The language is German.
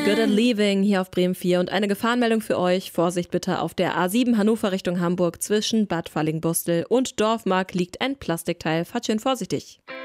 Good at Leaving hier auf Bremen 4 und eine Gefahrenmeldung für euch. Vorsicht bitte, auf der A7 Hannover Richtung Hamburg zwischen Bad Fallingbostel und Dorfmark liegt ein Plastikteil. Fahrt schön vorsichtig.